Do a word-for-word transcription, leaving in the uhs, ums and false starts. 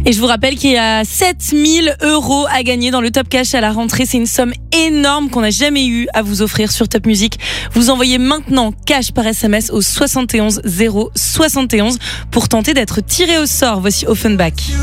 Et je vous rappelle qu'il y a sept mille euros à gagner dans le Top Cash à la rentrée. C'est une somme énorme qu'on n'a jamais eu à vous offrir sur Top Music. Vous envoyez maintenant cash par S M S au soixante et onze zéro soixante et onze pour tenter d'être tiré au sort. Voici Offenbach.